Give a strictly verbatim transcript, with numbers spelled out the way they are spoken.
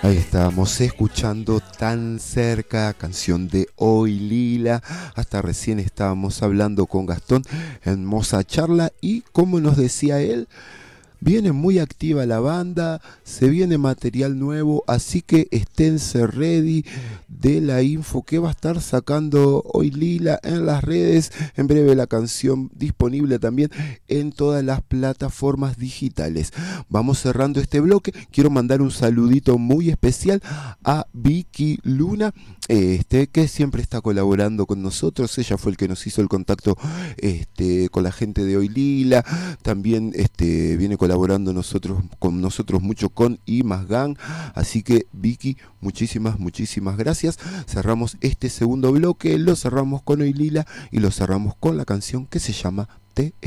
Ahí estábamos escuchando Tan Cerca, canción de Hoy Lila. Hasta recién estábamos hablando con Gastón, hermosa charla, y como nos decía él, viene muy activa la banda, se viene material nuevo, así que esténse ready de la info que va a estar sacando Hoy Lila en las redes. En breve la canción disponible también en todas las plataformas digitales. Vamos cerrando este bloque. Quiero mandar un saludito muy especial a Vicky Luna, este, que siempre está colaborando con nosotros. Ella fue el que nos hizo el contacto este, con la gente de Hoy Lila. También este, viene colaborando nosotros, con nosotros mucho con Imasgan. Así que Vicky, muchísimas, muchísimas gracias. Cerramos este segundo bloque, lo cerramos con Hoy Lila y lo cerramos con la canción que se llama Te